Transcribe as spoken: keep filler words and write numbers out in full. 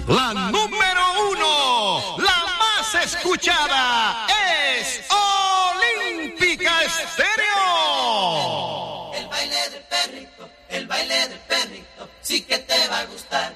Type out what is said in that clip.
La número uno, la más escuchada, es Olímpica Estéreo. El baile del perrito, el baile del perrito, sí que te va a gustar.